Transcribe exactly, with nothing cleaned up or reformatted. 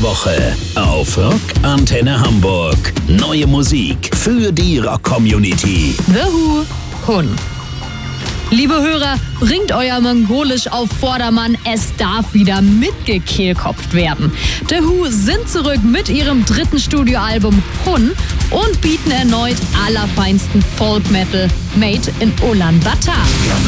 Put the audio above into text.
Woche auf Rock Antenne Hamburg. Neue Musik für die Rock-Community. The Who, Hun. Liebe Hörer, bringt euer Mongolisch auf Vordermann, es darf wieder mitgekehlkopft werden. The Who sind zurück mit ihrem dritten Studioalbum Hun und bieten erneut allerfeinsten Folk-Metal made in Ulaanbaatar.